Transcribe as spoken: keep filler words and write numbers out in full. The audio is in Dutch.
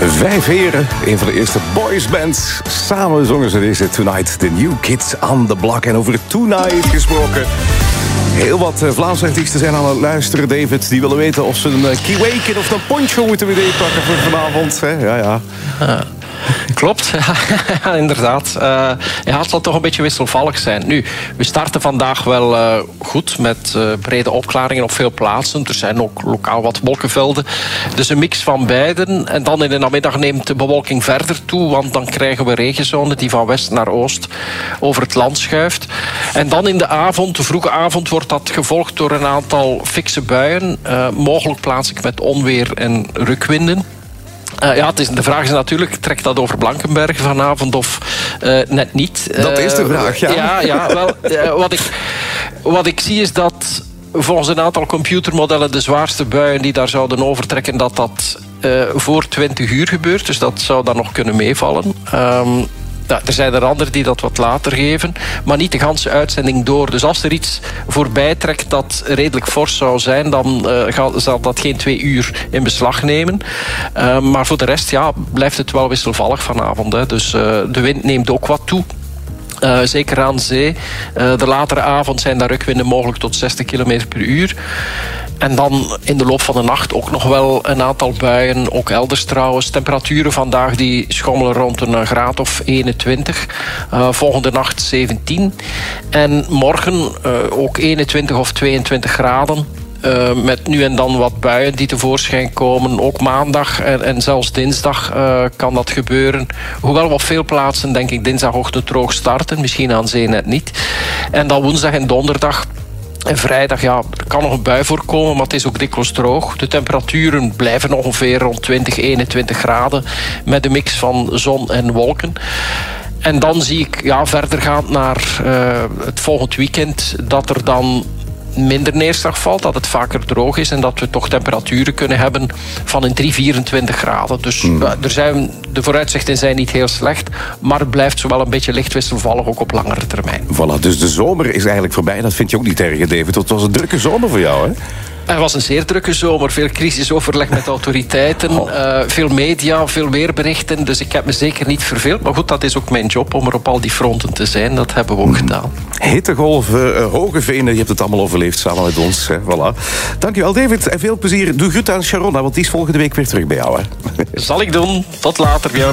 Vijf heren, een van de eerste boysbands. Samen zongen ze deze Tonight, The New Kids on the Block. En over Tonight gesproken. Heel wat Vlaamse artiesten zijn aan het luisteren, David. Die willen weten of ze een kiweken of een poncho moeten meepakken voor vanavond. Ja, ja. Uh. Klopt, ja, inderdaad. Uh, ja, het zal toch een beetje wisselvallig zijn. Nu, we starten vandaag wel uh, goed met uh, brede opklaringen op veel plaatsen. Er zijn ook lokaal wat wolkenvelden. Dus een mix van beiden. En dan in de namiddag neemt de bewolking verder toe, want dan krijgen we regenzone die van west naar oost over het land schuift. En dan in de avond, de vroege avond, wordt dat gevolgd door een aantal fikse buien. Uh, mogelijk plaatselijk met onweer en rukwinden. Uh, ja, het is, de vraag is natuurlijk, trekt dat over Blankenberge vanavond of uh, net niet? Dat is de vraag, ja. Uh, ja, ja wel, uh, wat, ik, wat ik zie is dat volgens een aantal computermodellen de zwaarste buien die daar zouden overtrekken, dat dat uh, voor twintig uur gebeurt. Dus dat zou dan nog kunnen meevallen. Um, Ja, er zijn er anderen die dat wat later geven, maar niet de ganse uitzending door. Dus als er iets voorbij trekt dat redelijk fors zou zijn, dan uh, gaat, zal dat geen twee uur in beslag nemen. Uh, maar voor de rest ja, blijft het wel wisselvallig vanavond. Hè. Dus uh, de wind neemt ook wat toe. Uh, zeker aan zee. Uh, de latere avond zijn daar rukwinden mogelijk tot zestig kilometer per uur. En dan in de loop van de nacht ook nog wel een aantal buien. Ook elders trouwens. Temperaturen vandaag die schommelen rond een graad of eenentwintig. Uh, volgende nacht zeventien. En morgen uh, ook eenentwintig of tweeëntwintig graden. Uh, met nu en dan wat buien die tevoorschijn komen. Ook maandag en, en zelfs dinsdag uh, kan dat gebeuren. Hoewel we op veel plaatsen, denk ik, dinsdagochtend droog starten. Misschien aan zee net niet. En dan woensdag en donderdag en vrijdag, ja, er kan nog een bui voorkomen, maar het is ook dikwijls droog. De temperaturen blijven ongeveer rond twintig, eenentwintig graden. Met een mix van zon en wolken. En dan zie ik ja, verdergaand naar uh, het volgend weekend dat er dan minder neerslag valt, dat het vaker droog is en dat we toch temperaturen kunnen hebben van een drie, vierentwintig graden. Dus mm. uh, er zijn, de vooruitzichten zijn niet heel slecht, maar het blijft zowel een beetje licht wisselvallig ook op langere termijn. Voilà, dus de zomer is eigenlijk voorbij. Dat vind je ook niet erg, David. Het was een drukke zomer voor jou, hè? Er was een zeer drukke zomer, veel crisisoverleg met autoriteiten, oh. uh, veel media, veel weerberichten. Dus ik heb me zeker niet verveeld. Maar goed, dat is ook mijn job om er op al die fronten te zijn. Dat hebben we ook mm. gedaan. Hittegolven, uh, hoge venen, je hebt het allemaal overleefd samen met ons. Hè. Voilà. Dankjewel, David. En veel plezier. Doe goed aan Sharona, want die is volgende week weer terug bij jou. Hè. Zal ik doen. Tot later, Björn.